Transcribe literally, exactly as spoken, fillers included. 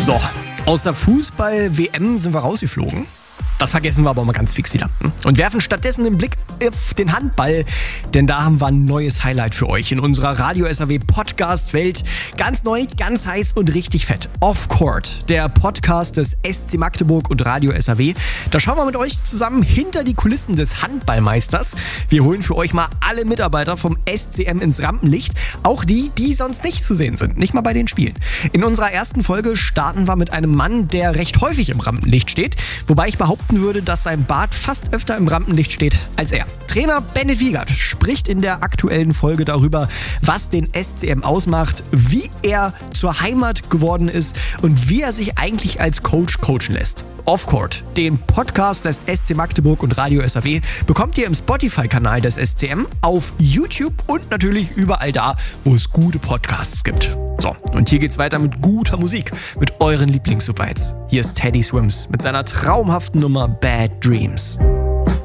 So, aus der Fußball-W M sind wir rausgeflogen. Das vergessen wir aber mal ganz fix wieder. Und werfen stattdessen den Blick auf den Handball, denn da haben wir ein neues Highlight für euch in unserer Radio-S A W-Podcast-Welt. Ganz neu, ganz heiß und richtig fett. Off Court, der Podcast des S C Magdeburg und Radio-S A W. Da schauen wir mit euch zusammen hinter die Kulissen des Handballmeisters. Wir holen für euch mal alle Mitarbeiter vom S C M ins Rampenlicht. Auch die, die sonst nicht zu sehen sind. Nicht mal bei den Spielen. In unserer ersten Folge starten wir mit einem Mann, der recht häufig im Rampenlicht steht. Wobei ich behaupten würde, dass sein Bart fast öfter im Rampenlicht steht als er. Trainer Bennett Wiegert spricht in der aktuellen Folge darüber, was den S C M ausmacht, wie er zur Heimat geworden ist und wie er sich eigentlich als Coach coachen lässt. Off Court, den Podcast des S C Magdeburg und Radio-S A W, bekommt ihr im Spotify-Kanal des S C M, auf YouTube und natürlich überall da, wo es gute Podcasts gibt. So, und hier geht's weiter mit guter Musik, mit euren Lieblings-Superhits. Hier ist Teddy Swims mit seiner traumhaften Nummer Bad Dreams.